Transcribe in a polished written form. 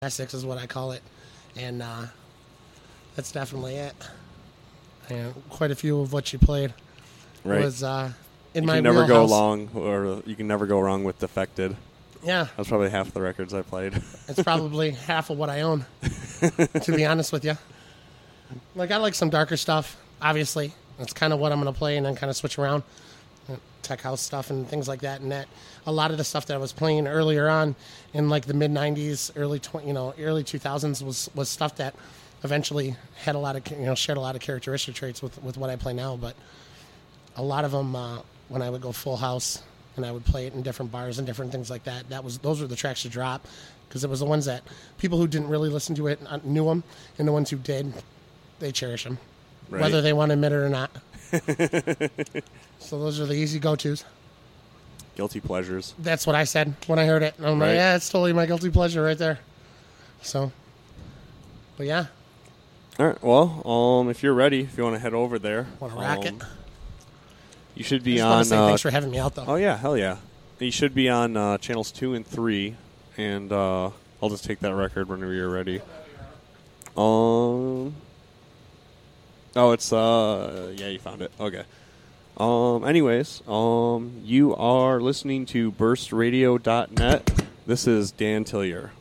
classics is what I call it, and that's definitely it. And quite a few of what you played was in my never wheelhouse. You can never go wrong with Defected. Yeah, that's probably half the records I played. It's probably half of what I own, to be honest with you. Like, I like some darker stuff, obviously. That's kind of what I'm going to play and then kind of switch around. Tech house stuff and things like that. And that a lot of the stuff that I was playing earlier on in like the mid-90s, early 2000s was stuff that eventually had a lot of, shared a lot of characteristic traits with what I play now. But a lot of them, when I would go full house and I would play it in different bars and different things like that, those were the tracks to drop, because it was the ones that people who didn't really listen to it knew them, and the ones who did, they cherish them, whether they want to admit it or not. So those are the easy go-tos. Guilty pleasures. That's what I said when I heard it. I'm like, yeah, it's totally my guilty pleasure right there. So, but yeah. All right. Well, if you're ready, if you want to head over there, want to rack it? You should be I just on. want to say thanks for having me out, though. Oh yeah, hell yeah! You should be on channels 2 and 3, and I'll just take that record whenever you're ready. Oh, it's yeah, you found it. Okay. Anyways, you are listening to burstradio.net. This is Dan Tillier.